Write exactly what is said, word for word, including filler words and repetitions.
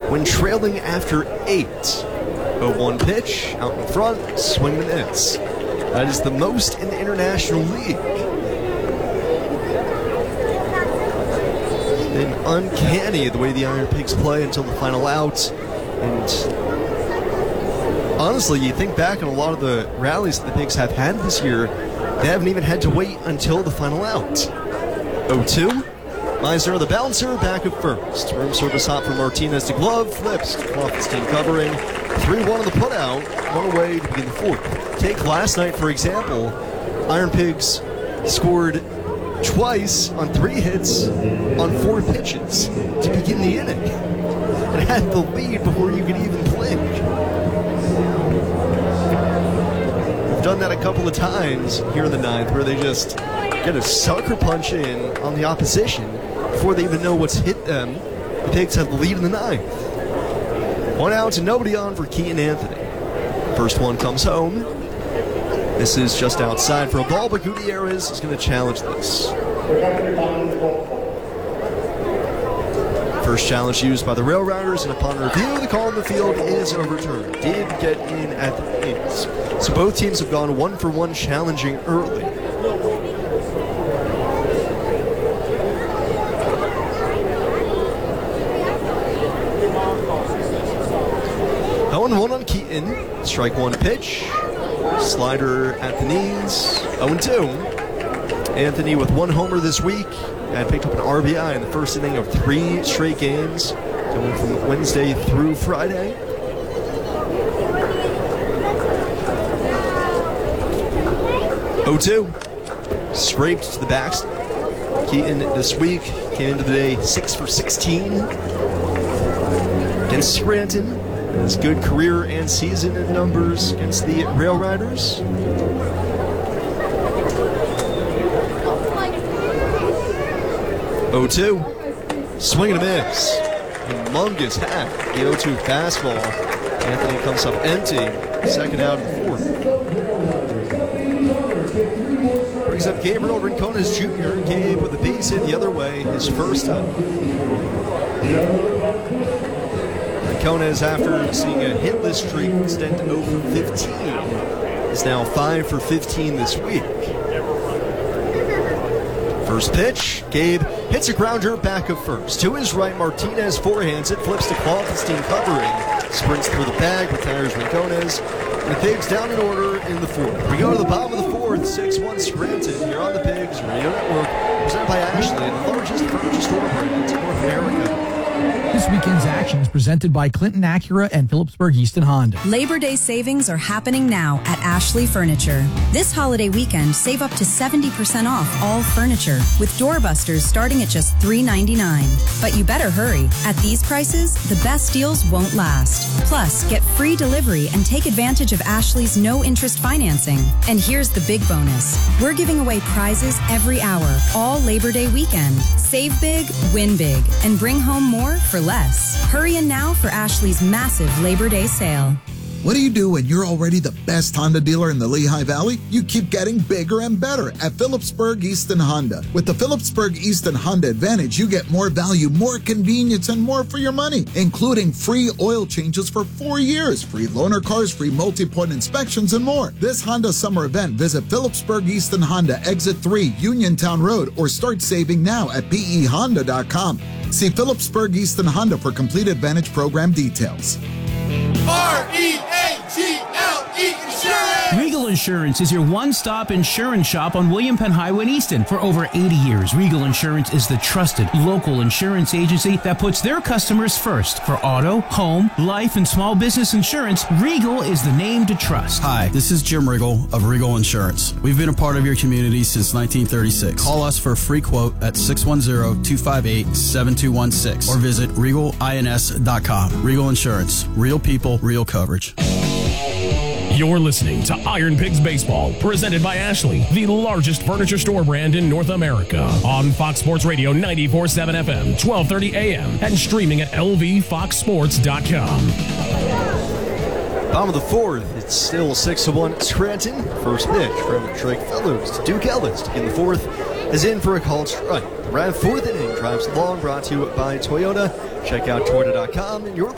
when trailing after eight. oh one pitch, out in front, swing and a miss. That is the most in the International League. It's been uncanny the way the Iron Pigs play until the final out. And honestly, you think back on a lot of the rallies that the Pigs have had this year, they haven't even had to wait until the final out. oh two. Meisner, the bouncer, back at first. Room service hot from Martinez to glove, flips to Kloffenstein covering. three one on the putout, one away to begin the fourth. Take last night, for example, Iron Pigs scored twice on three hits on four pitches to begin the inning. And had the lead before you could even blink. We've done that a couple of times here in the ninth, where they just get a sucker punch in on the opposition before they even know what's hit them. The Pigs have the lead in the ninth. One out and nobody on for Keaton Anthony. First one comes home. This is just outside for a ball, but Gutierrez is going to challenge this. First challenge used by the Rail Riders, and upon review, the call in the field is overturned. Did get in at the ends. So both teams have gone one for one challenging early. oh one on Keaton. Strike one pitch. Slider at the knees. oh two. Anthony with one homer this week and picked up an R B I in the first inning of three straight games, going from Wednesday through Friday. oh two. Scraped to the backs. Keaton this week came into the day six for sixteen against Scranton. His good career and season in numbers against the Rail Riders. oh two. Swing and a miss. Humongous hack. The oh two fastball. Anthony comes up empty. Second out of the fourth. Brings up Gabriel Rincones Junior Gabe with a base hit the other way, his first time. Rincones, after seeing a hitless streak extend to oh for fifteen, is now five for fifteen this week. First pitch, Gabe hits a grounder back of first. To his right, Martinez forehands it, flips to Kloffenstein covering, sprints through the bag, retires Rincones, and the Pigs down in order in the fourth. We go to the bottom of the fourth, six one Scranton, here on the Pigs Radio Network, presented by Ashley, the largest furniture store brand in North America. This weekend's action is presented by Clinton Acura and Phillipsburg Easton Honda. Labor Day savings are happening now at Ashley Furniture. This holiday weekend, save up to seventy percent off all furniture, with doorbusters starting at just three ninety-nine. But you better hurry. At these prices, the best deals won't last. Plus, get free delivery and take advantage of Ashley's no-interest financing. And here's the big bonus. We're giving away prizes every hour, all Labor Day weekend. Save big, win big, and bring home more for less. Hurry in now for Ashley's massive Labor Day sale. What do you do when you're already the best Honda dealer in the Lehigh Valley? You keep getting bigger and better at Phillipsburg Easton Honda. With the Phillipsburg Easton Honda Advantage, you get more value, more convenience, and more for your money, including free oil changes for four years, free loaner cars, free multi-point inspections, and more. This Honda summer event, visit Phillipsburg Easton Honda, Exit three, Uniontown Road, or start saving now at P E honda dot com. See Phillipsburg Easton Honda for complete Advantage program details. R E A G L E Insurance! Regal Insurance is your one-stop insurance shop on William Penn Highway in Easton. For over eighty years, Regal Insurance is the trusted local insurance agency that puts their customers first. For auto, home, life, and small business insurance, Regal is the name to trust. Hi, this is Jim Riggle of Regal Insurance. We've been a part of your community since nineteen thirty-six. Call us for a free quote at six one zero, two five eight, seven two one six or visit regal ins dot com. Regal Insurance. Real people, real coverage. You're listening to Iron Pigs Baseball, presented by Ashley, the largest furniture store brand in North America. On Fox Sports Radio ninety-four point seven F M, twelve thirty A M, and streaming at L V fox sports dot com. Bottom of the fourth, it's still six to one Scranton. First pitch from Drake Fellows to Duke Ellis to begin the fourth is in for a called strike. The round fourth inning drives along, brought to you by Toyota. Check out Toyota dot com and your